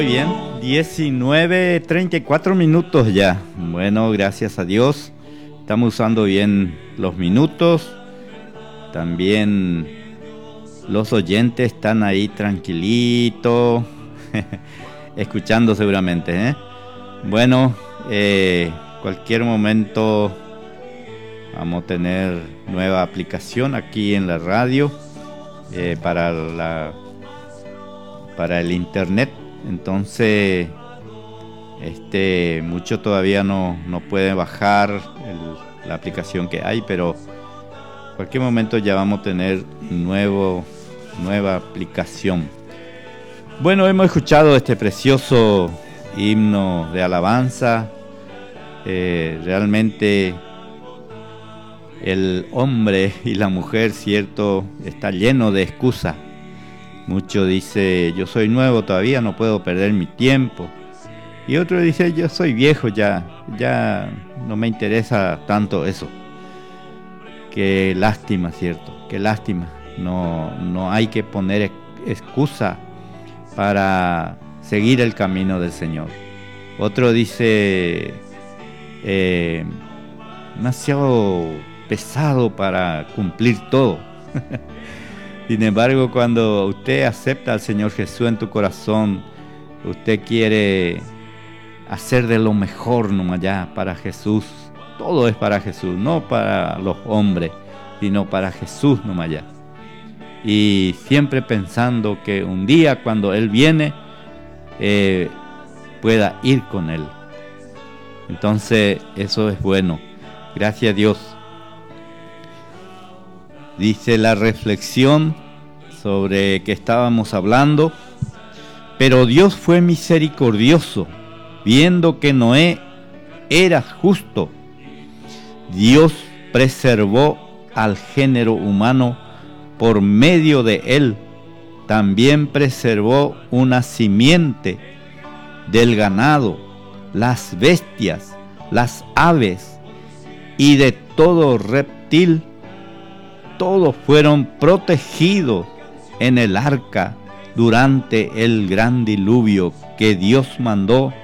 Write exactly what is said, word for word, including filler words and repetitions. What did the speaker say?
Muy bien, diecinueve treinta y cuatro minutos ya. Bueno, gracias a Dios. Estamos usando bien los minutos. También los oyentes están ahí tranquilitos, escuchando seguramente, ¿eh? Bueno, eh, cualquier momento vamos a tener nueva aplicación aquí en la radio eh, para la para el internet. Entonces, este, mucho todavía no, no puede bajar el, la aplicación que hay, pero en cualquier momento ya vamos a tener nuevo, nueva aplicación. Bueno, hemos escuchado este precioso himno de alabanza. Eh, realmente el hombre y la mujer, cierto, está lleno de excusas. Mucho dice, yo soy nuevo todavía, no puedo perder mi tiempo. Y otro dice, yo soy viejo ya, ya no me interesa tanto eso. Qué lástima, cierto, qué lástima. No, no hay que poner excusa para seguir el camino del Señor. Otro dice, eh, demasiado pesado para cumplir todo. Sin embargo, cuando usted acepta al Señor Jesús en tu corazón, usted quiere hacer de lo mejor nomás ya para Jesús. Todo es para Jesús, no para los hombres, sino para Jesús nomás ya. Y siempre pensando que un día cuando Él viene, eh, pueda ir con Él. Entonces, eso es bueno. Gracias a Dios. Dice la reflexión sobre que estábamos hablando, pero Dios fue misericordioso, viendo que Noé era justo. Dios preservó al género humano por medio de él. También preservó una simiente del ganado, las bestias, las aves y de todo reptil. Todos fueron protegidos en el arca durante el gran diluvio que Dios mandó